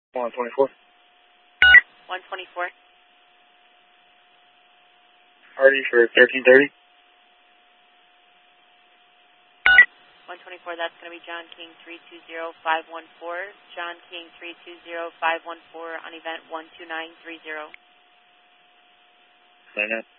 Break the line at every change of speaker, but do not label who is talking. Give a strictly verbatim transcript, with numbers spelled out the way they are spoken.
one twenty-four.
one twenty-four.
Hardy for thirteen thirty.
one twenty-four, that's going to be John King three two zero five one four. John King three two zero five one four on event one two nine three zero.
Nine nine.